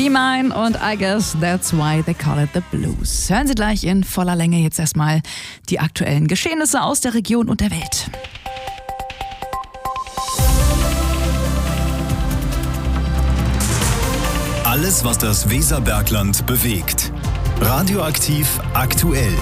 Be Mine und I Guess That's Why They Call It The Blues. Hören Sie gleich in voller Länge jetzt erstmal die aktuellen Geschehnisse aus der Region und der Welt. Alles, was das Weserbergland bewegt. Radioaktiv aktuell.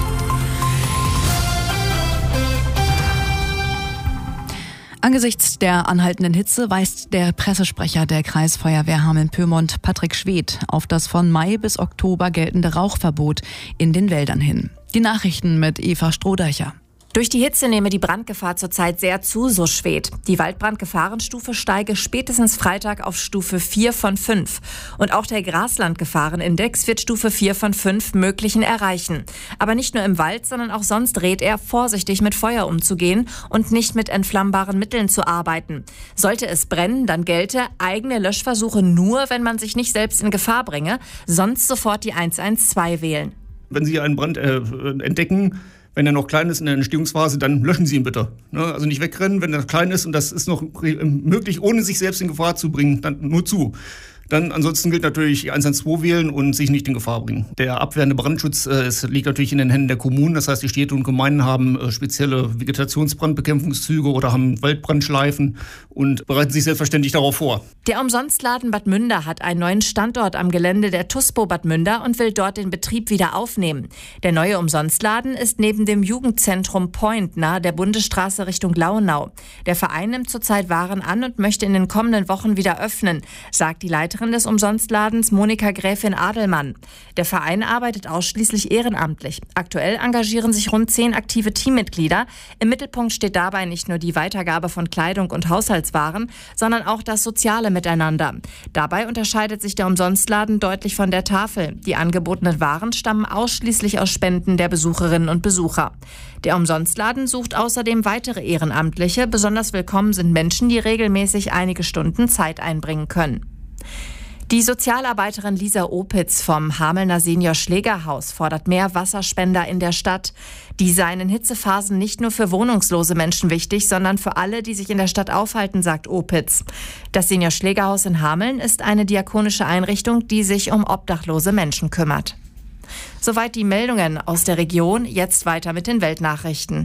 Angesichts der anhaltenden Hitze weist der Pressesprecher der Kreisfeuerwehr Hameln-Pyrmont, Patrick Schwedt, auf das von Mai bis Oktober geltende Rauchverbot in den Wäldern hin. Die Nachrichten mit Eva Strohdeicher. Durch die Hitze nehme die Brandgefahr zurzeit sehr zu, so Schwedt. Die Waldbrandgefahrenstufe steige spätestens Freitag auf Stufe 4 von 5. Und auch der Graslandgefahrenindex wird Stufe 4 von 5 möglichen erreichen. Aber nicht nur im Wald, sondern auch sonst rät er, vorsichtig mit Feuer umzugehen und nicht mit entflammbaren Mitteln zu arbeiten. Sollte es brennen, dann gelte eigene Löschversuche nur, wenn man sich nicht selbst in Gefahr bringe, sonst sofort die 112 wählen. Wenn Sie einen Brand entdecken, wenn er noch klein ist in der Entstehungsphase, dann löschen Sie ihn bitte. Also nicht wegrennen, wenn er klein ist und das ist noch möglich, ohne sich selbst in Gefahr zu bringen, dann nur zu. Dann ansonsten gilt natürlich 112 wählen und sich nicht in Gefahr bringen. Der abwehrende Brandschutz liegt natürlich in den Händen der Kommunen. Das heißt, die Städte und Gemeinden haben spezielle Vegetationsbrandbekämpfungszüge oder haben Waldbrandschleifen und bereiten sich selbstverständlich darauf vor. Der Umsonstladen Bad Münder hat einen neuen Standort am Gelände der TUSPO Bad Münder und will dort den Betrieb wieder aufnehmen. Der neue Umsonstladen ist neben dem Jugendzentrum Point nahe der Bundesstraße Richtung Launau. Der Verein nimmt zurzeit Waren an und möchte in den kommenden Wochen wieder öffnen, sagt die Leiterin des Umsonstladens Monika Gräfin Adelmann. Der Verein arbeitet ausschließlich ehrenamtlich. Aktuell engagieren sich rund 10 aktive Teammitglieder. Im Mittelpunkt steht dabei nicht nur die Weitergabe von Kleidung und Haushaltswaren, sondern auch das soziale Miteinander. Dabei unterscheidet sich der Umsonstladen deutlich von der Tafel. Die angebotenen Waren stammen ausschließlich aus Spenden der Besucherinnen und Besucher. Der Umsonstladen sucht außerdem weitere Ehrenamtliche. Besonders willkommen sind Menschen, die regelmäßig einige Stunden Zeit einbringen können. Die Sozialarbeiterin Lisa Opitz vom Hamelner Senior Schlägerhaus fordert mehr Wasserspender in der Stadt. Die seien in Hitzephasen nicht nur für wohnungslose Menschen wichtig, sondern für alle, die sich in der Stadt aufhalten, sagt Opitz. Das Senior Schlägerhaus in Hameln ist eine diakonische Einrichtung, die sich um obdachlose Menschen kümmert. Soweit die Meldungen aus der Region. Jetzt weiter mit den Weltnachrichten.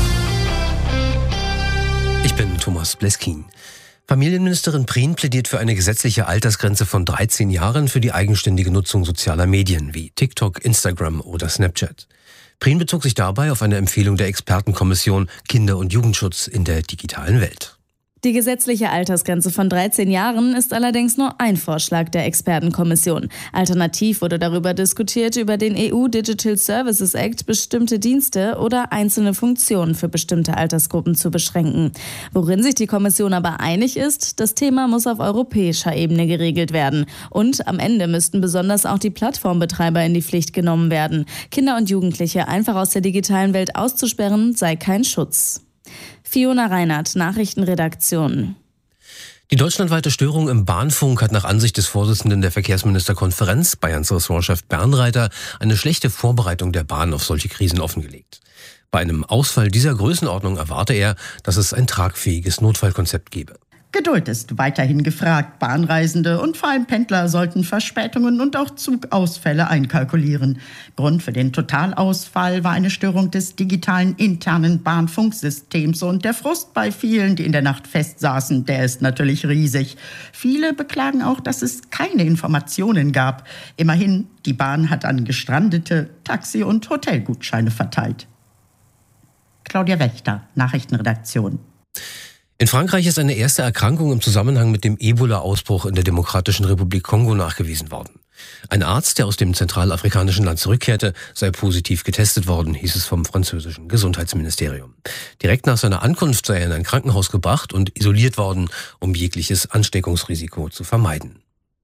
Ich bin Thomas Bleskin. Familienministerin Prien plädiert für eine gesetzliche Altersgrenze von 13 Jahren für die eigenständige Nutzung sozialer Medien wie TikTok, Instagram oder Snapchat. Prien bezog sich dabei auf eine Empfehlung der Expertenkommission Kinder- und Jugendschutz in der digitalen Welt. Die gesetzliche Altersgrenze von 13 Jahren ist allerdings nur ein Vorschlag der Expertenkommission. Alternativ wurde darüber diskutiert, über den EU Digital Services Act bestimmte Dienste oder einzelne Funktionen für bestimmte Altersgruppen zu beschränken. Worin sich die Kommission aber einig ist, das Thema muss auf europäischer Ebene geregelt werden. Und am Ende müssten besonders auch die Plattformbetreiber in die Pflicht genommen werden. Kinder und Jugendliche einfach aus der digitalen Welt auszusperren, sei kein Schutz. Fiona Reinhardt, Nachrichtenredaktion. Die deutschlandweite Störung im Bahnfunk hat nach Ansicht des Vorsitzenden der Verkehrsministerkonferenz, Bayerns Ressortchef Bernreiter, eine schlechte Vorbereitung der Bahn auf solche Krisen offengelegt. Bei einem Ausfall dieser Größenordnung erwarte er, dass es ein tragfähiges Notfallkonzept gebe. Geduld ist weiterhin gefragt. Bahnreisende und vor allem Pendler sollten Verspätungen und auch Zugausfälle einkalkulieren. Grund für den Totalausfall war eine Störung des digitalen internen Bahnfunksystems und der Frust bei vielen, die in der Nacht festsaßen, der ist natürlich riesig. Viele beklagen auch, dass es keine Informationen gab. Immerhin, die Bahn hat an Gestrandete Taxi- und Hotelgutscheine verteilt. Claudia Wächter, Nachrichtenredaktion. In Frankreich ist eine erste Erkrankung im Zusammenhang mit dem Ebola-Ausbruch in der Demokratischen Republik Kongo nachgewiesen worden. Ein Arzt, der aus dem zentralafrikanischen Land zurückkehrte, sei positiv getestet worden, hieß es vom französischen Gesundheitsministerium. Direkt nach seiner Ankunft sei er in ein Krankenhaus gebracht und isoliert worden, um jegliches Ansteckungsrisiko zu vermeiden.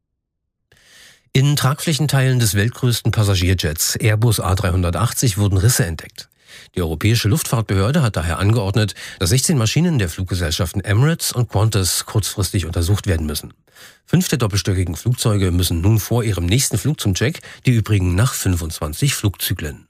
In Tragflächenteilen des weltgrößten Passagierjets Airbus A380 wurden Risse entdeckt. Die Europäische Luftfahrtbehörde hat daher angeordnet, dass 16 Maschinen der Fluggesellschaften Emirates und Qantas kurzfristig untersucht werden müssen. 5 der doppelstöckigen Flugzeuge müssen nun vor ihrem nächsten Flug zum Check, die übrigen nach 25 Flugzyklen.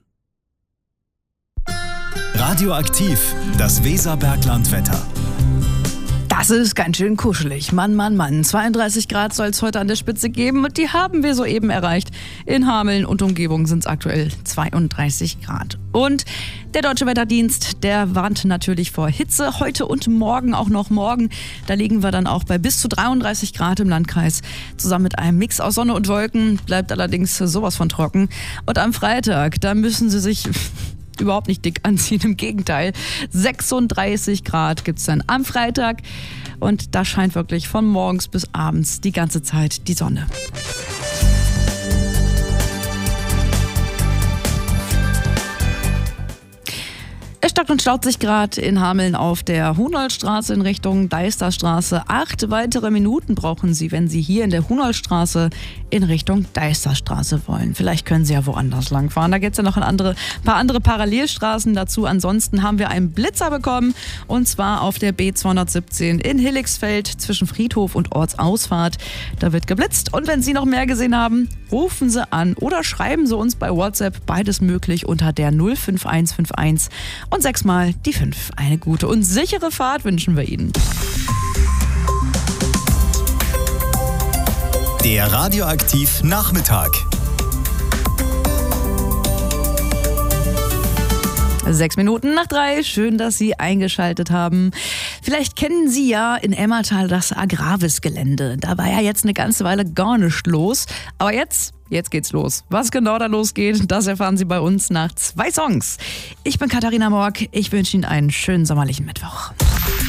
Radioaktiv, das Weserberglandwetter. Das ist ganz schön kuschelig. Mann, Mann, Mann. 32 Grad soll es heute an der Spitze geben und die haben wir soeben erreicht. In Hameln und Umgebung sind es aktuell 32 Grad. Und der Deutsche Wetterdienst, der warnt natürlich vor Hitze. Heute und morgen, auch noch morgen, da liegen wir dann auch bei bis zu 33 Grad im Landkreis. Zusammen mit einem Mix aus Sonne und Wolken, bleibt allerdings sowas von trocken. Und am Freitag, da müssen Sie sich überhaupt nicht dick anziehen, im Gegenteil. 36 Grad gibt's dann am Freitag und da scheint wirklich von morgens bis abends die ganze Zeit die Sonne. Es stockt und staut sich gerade in Hameln auf der Hunoldstraße in Richtung Deisterstraße. 8 weitere Minuten brauchen Sie, wenn Sie hier in der Hunoldstraße in Richtung Deisterstraße wollen. Vielleicht können Sie ja woanders langfahren. Da gibt es ja noch ein paar andere Parallelstraßen dazu. Ansonsten haben wir einen Blitzer bekommen und zwar auf der B217 in Hilligsfeld zwischen Friedhof und Ortsausfahrt. Da wird geblitzt und wenn Sie noch mehr gesehen haben, rufen Sie an oder schreiben Sie uns bei WhatsApp. Beides möglich unter der 05151 und 6 mal die 5. Eine gute und sichere Fahrt wünschen wir Ihnen. Der Radioaktiv Nachmittag. 6 Minuten nach 3. Schön, dass Sie eingeschaltet haben. Vielleicht kennen Sie ja in Emmertal das Agravis-Gelände. Da war ja jetzt eine ganze Weile gar nichts los. Aber jetzt geht's los. Was genau da losgeht, das erfahren Sie bei uns nach 2 Songs. Ich bin Katharina Morg. Ich wünsche Ihnen einen schönen sommerlichen Mittwoch.